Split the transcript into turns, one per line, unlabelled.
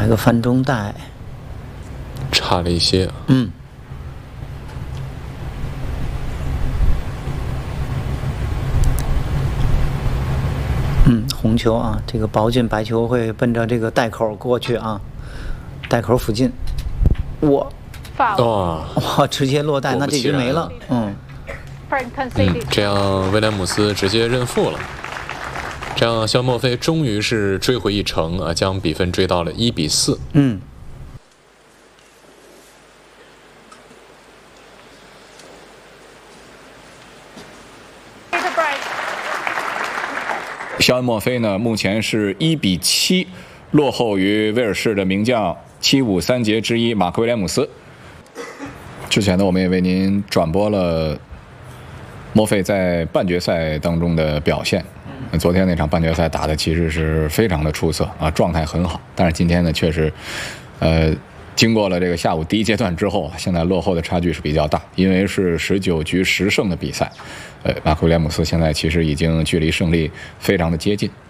个翻中带，
差了一些。
红球啊，这个宝剑白球会奔着这个带口过去啊，带口附近，哇，直接落袋，那这局没了。
这样威廉姆斯直接认负了。这样肖莫菲终于是追回一城啊，将比分追到了1比4。
肖恩·莫菲呢，目前是1比7，落后于威尔士的名将753杰之一马克·威廉姆斯。之前呢，我们也为您转播了莫菲在半决赛当中的表现。昨天那场半决赛打的其实是非常的出色啊，状态很好。但是今天呢，确实，经过了这个下午第一阶段之后，现在落后的差距是比较大，因为是19局10胜的比赛。马克·威廉姆斯现在其实已经距离胜利非常的接近。